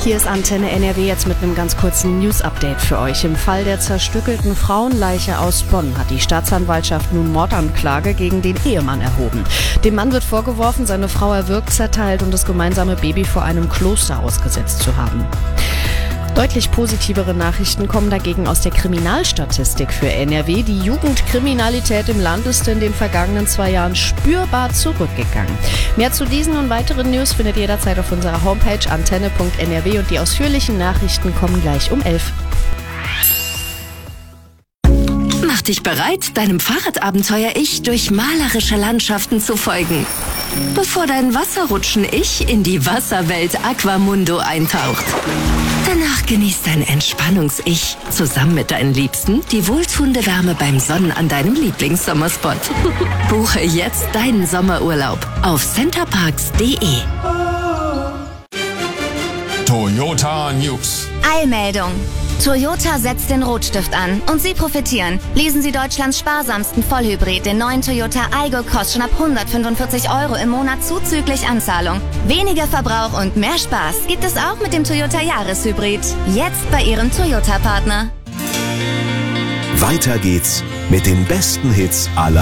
Hier ist Antenne NRW jetzt mit einem ganz kurzen News-Update für euch. Im Fall der zerstückelten Frauenleiche aus Bonn hat die Staatsanwaltschaft nun Mordanklage gegen den Ehemann erhoben. Dem Mann wird vorgeworfen, seine Frau erwürgt, zerteilt und das gemeinsame Baby vor einem Kloster ausgesetzt zu haben. Deutlich positivere Nachrichten kommen dagegen aus der Kriminalstatistik für NRW. Die Jugendkriminalität im Land ist in den vergangenen 2 Jahren spürbar zurückgegangen. Mehr zu diesen und weiteren News findet ihr jederzeit auf unserer Homepage antenne.nrw und die ausführlichen Nachrichten kommen gleich um 11. Mach dich bereit, deinem Fahrradabenteuer-Ich durch malerische Landschaften zu folgen, bevor dein Wasserrutschen-Ich in die Wasserwelt Aquamundo eintaucht. Danach genießt dein Entspannungs-Ich zusammen mit deinen Liebsten die wohltuende Wärme beim Sonnen an deinem Lieblingssommerspot. Buche jetzt deinen Sommerurlaub auf centerparks.de. Toyota News. Eilmeldung. Toyota setzt den Rotstift an und Sie profitieren. Leasen Sie Deutschlands sparsamsten Vollhybrid, den neuen Toyota Aygo, kostet schon ab 145 € im Monat zuzüglich Anzahlung. Weniger Verbrauch und mehr Spaß gibt es auch mit dem Toyota Jahreshybrid. Jetzt bei Ihrem Toyota-Partner. Weiter geht's mit den besten Hits aller